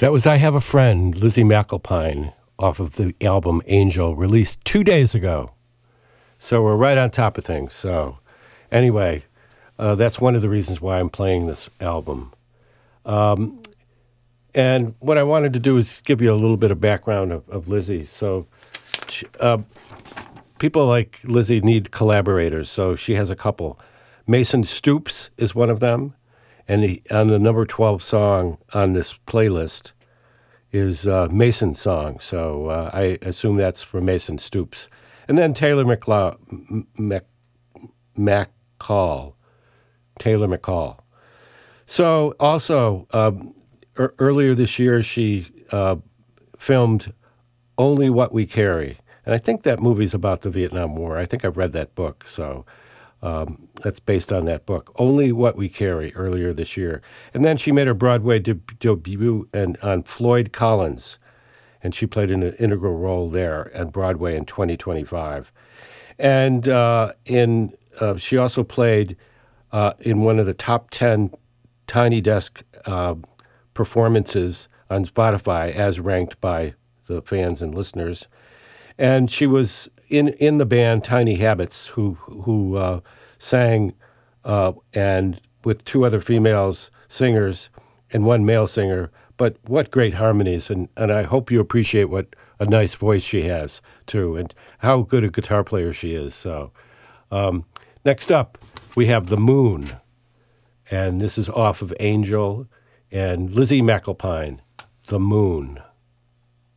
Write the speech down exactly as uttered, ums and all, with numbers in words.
That was I Have a Friend, Lizzie McAlpine, off of the album Angel, released two days ago. So we're right on top of things. So anyway, uh, that's one of the reasons why I'm playing this album. Um, and what I wanted to do is give you a little bit of background of, of Lizzie. So uh, people like Lizzie need collaborators, so she has a couple. Mason Stoops is one of them. And he, on the number twelve song on this playlist is uh, Mason's song. So uh, I assume that's for Mason Stoops. And then Taylor McLaw, Mc, McCall. Taylor McCall. So also, um, er, earlier this year, she uh, filmed Only What We Carry. And I think that movie's about the Vietnam War. I think I've read that book, so... Um, that's based on that book, Only What We Carry, earlier this year. And then she made her Broadway de- debut and, on Floyd Collins, and she played an integral role there on Broadway in twenty twenty-five. And uh, in uh, she also played uh, in one of the top ten Tiny Desk uh, performances on Spotify, as ranked by the fans and listeners. And she was in, in the band Tiny Habits, who who uh, sang uh, and with two other females singers and one male singer. But what great harmonies! And, and I hope you appreciate what a nice voice she has too, and how good a guitar player she is. So um, next up, we have The Moon, and this is off of Angel and Lizzie McAlpine, The Moon.